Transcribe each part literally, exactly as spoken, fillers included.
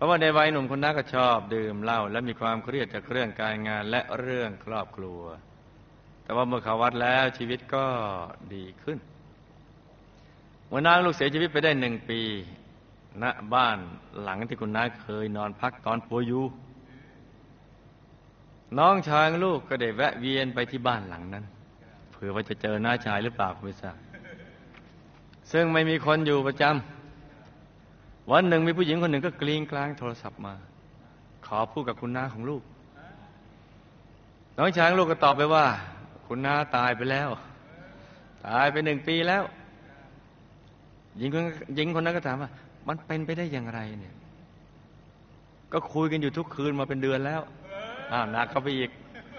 ราะว่าในวัยหนุ่มคุณน้าก็ชอบดื่มเหล้าและมีความเครียดจากเรื่องการงานและเรื่องครอบครัวแต่ว่าเมื่อเข้าวัดแล้วชีวิตก็ดีขึ้นเมื่อนางลูกเสียชีวิตไปได้หนึ่งปีณบ้านหลังที่คุณน้าเคยนอนพักตอนป่วยอยู่น้องชายลูกก็ได้แวะเวียนไปที่บ้านหลังนั้นเผื่อว่าจะเจอน้าชายหรือเปล่าไม่ทราบซึ่งไม่มีคนอยู่ประจำวันหนึ่งมีผู้หญิงคนหนึ่งก็กลิ้งกลางโทรศัพท์มาขอพูดกับคุณน้าของลูกน้องชายลูกก็ตอบไปว่าคุณน้าตายไปแล้วตายไปหนึ่งปีแล้วหญิงคนหญิงคนนั้นก็ถามว่ามันเป็นไปได้อย่างไรเนี่ยก็คุยกันอยู่ทุกคืนมาเป็นเดือนแล้วอ้าวหนักเข้าไปอีก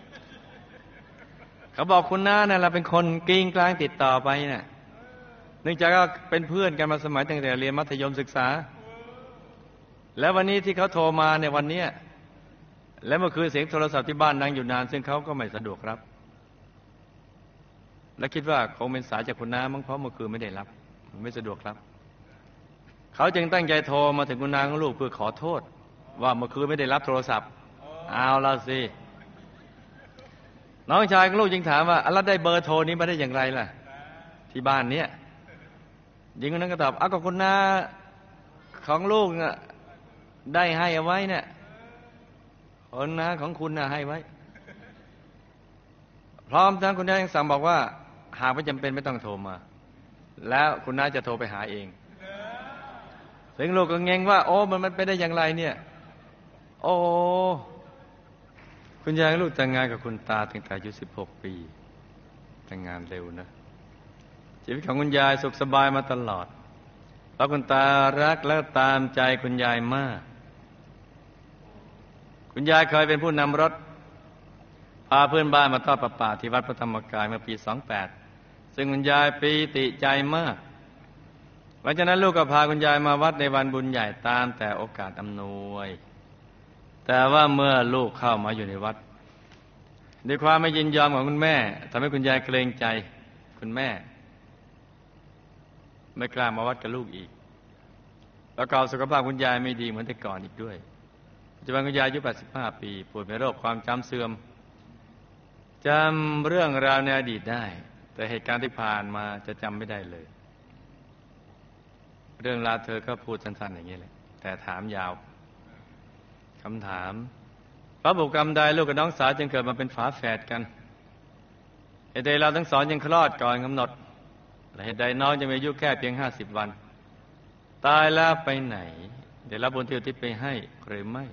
เขาบอกคุณน้าเนี่ยเราเป็นคนกลิ้งกลางติดต่อไปเนี่ยเนื่องจากก็เป็นเพื่อนกันมาสมัยตั้งแต่เรียนมัธยมศึกษาแล้ววันนี้ที่เขาโทรมาในวันนี้และเมื่อคืนเสียงโทรศัพท์ที่บ้านนั่งอยู่นานซึ่งเขาก็ไม่สะดวกรับและคิดว่าคงเป็นสายจากคุณน้ามั้งเพราะเมื่อคืนไม่ได้รับไม่สะดวกรับเขาจึงตั้งใจโทรมาถึงคุณน้าของลูกเพื่อขอโทษว่าเมื่อคืนไม่ได้รับโทรศัพท์เอาละสิน้องชายของลูกจึงถามว่าแล้วได้เบอร์โทรนี้มาได้อย่างไรล่ะที่บ้านเนี้ยหญิงคนนั้นก็ตอบอ้าวก็คุณน้าของลูกน่ะได้ให้เอาไว้เนี่ยคนน้าของคุณน่ะให้ไว้พร้อมทั้งคุณน้ายังสั่งบอกว่าหากไม่จำเป็นไม่ต้องโทรมาแล้วคุณน้าจะโทรไปหาเองซึ่งลูกก็เงงว่าโอ้มันมันไปได้อย่างไรเนี่ยโอ้คุณยายลูกแต่งงานกับคุณตาตั้งแต่อายุสิบหกปีแต่งงานเร็วนะชีวิตของคุณยายสุขสบายมาตลอดเพราะคุณตารักและตามใจคุณยายมากคุณยายเคยเป็นผู้นำรถพาเพื่อนบ้านมาทอดประป่าที่วัดพระธรรมกายเมื่อปีสองแปดซึ่งคุณยายปีติใจมากหลังจากนั้นลูกก็พาคุณยายมาวัดในวันบุญใหญ่ตามแต่โอกาสอำนวยแต่ว่าเมื่อลูกเข้ามาอยู่ในวัดด้วยความไม่ยินยอมของคุณแม่ทำให้คุณยายเกรงใจคุณแม่ไม่กล้ามาวัดกับลูกอีกแล้วก็สุขภาพคุณยายไม่ดีเหมือนแต่ก่อนอีกด้วยปัจจุบันคุณยายอายุแปดสิบห้าปีป่วยเป็นโรคความจำเสื่อมจำเรื่องราวในอดีตได้แต่เหตุการณ์ที่ผ่านมาจะจำไม่ได้เลยเรื่องราวเธอก็พูดสั้นๆอย่างนี้แหละแต่ถามยาวคำถามพระบุพกรรมใดลูกกับน้องสาวจึงเกิดมาเป็นฝาแฝดกันเหตุใดเราทั้งสองยังคลอดก่อนกำหนดและเหตุใดน้องจะมีอายุแค่เพียงห้าสิบวันตายแล้วไปไหนได้รับบุญที่อุทิศไปให้หรือไม่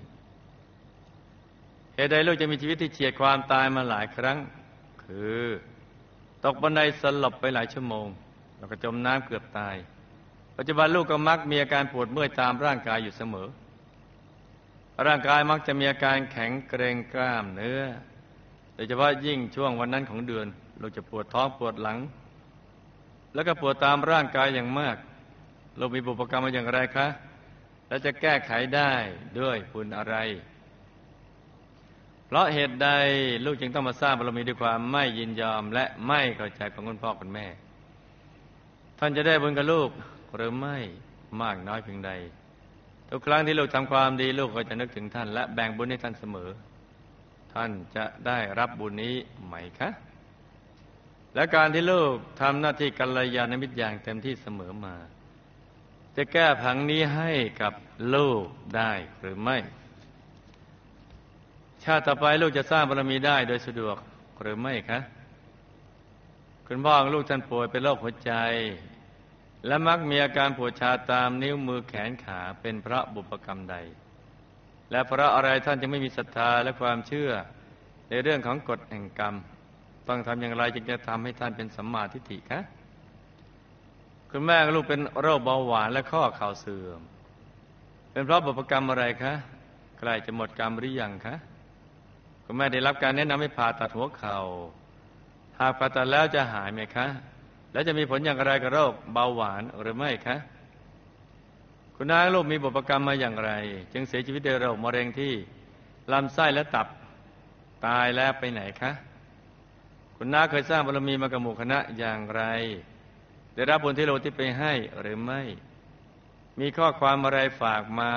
เหตุใดลูกจะมีชีวิตที่เฉียดความตายมาหลายครั้งคือตกบันไดสลบไปหลายชั่วโมงแล้วก็จมน้ำเกือบตายปัจจุบันลูกก็มักมีอาการปวดเมื่อยตามร่างกายอยู่เสมอร่างกายมักจะมีอาการแข็งเกร็งกล้ามเนื้อโดยเฉพาะยิ่งช่วงวันนั้นของเดือนลูกจะปวดท้องปวดหลังแล้วก็ปวดตามร่างกายอย่างมากลูกมีบุพกรรมมาอย่างไรคะและจะแก้ไขได้ด้วยบุญอะไรเพราะเหตุใดลูกจึงต้องมาสร้างบารมีด้วยความไม่ยินยอมและไม่เข้าใจของคุณพ่อคุณแม่ท่านจะได้บุญกับลูกหรือไม่มากน้อยเพียงใดทุกครั้งที่ลูกทำความดีลูกก็จะนึกถึงท่านและแบ่งบุญให้ท่านเสมอท่านจะได้รับบุญนี้ไหมคะและการที่ลูกทำหน้าที่กัลยาณมิตรอย่างเต็มที่เสมอมาจะแก้ผังนี้ให้กับลูกได้หรือไม่ชาติต่อไปลูกจะสร้างบารมีได้โดยสะดวกหรือไม่คะคุณพ่อของลูกท่านป่วยเป็นโรคหัวใจและมักมีอาการปวดชาตามนิ้วมือแขนขาเป็นเพราะบุพกรรมใดและเพราะอะไรท่านจึงไม่มีศรัทธาและความเชื่อในเรื่องของกฎแห่งกรรมต้องทำอย่างไรจึงจะทำให้ท่านเป็นสัมมาทิฏฐิคะคุณแม่ของลูกเป็นโรคเบาหวานและข้อเข่าเสื่อมเป็นเพราะบุพกรรมอะไรคะใกล้จะหมดกรรมหรือยังคะคุณแม่ได้รับการแนะนำให้ผ่าตัดหัวเข่าหากผ่าตัดแล้วจะหายไหมคะและจะมีผลอย่างไรกับโรคเบาหวานหรือไม่คะคุณน้าลูกมีบุพกรรมมาอย่างไรจึงเสียชีวิตด้วยโรคมะเร็งที่ลำไส้และตับตายแล้วไปไหนคะคุณน้าเคยสร้างบารมีมากับหมู่คณะอย่างไรได้รับบุญที่เราที่ไปให้หรือไม่มีข้อความอะไรฝากมา